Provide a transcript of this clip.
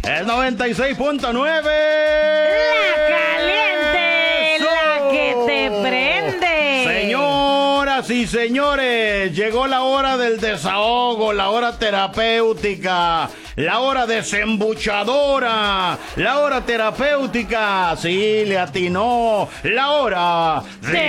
El 96.9. La caliente, la que te prende. Señoras y señores, llegó la hora del desahogo, la hora terapéutica, la hora desembuchadora, la hora terapéutica. Sí, le atinó, la hora de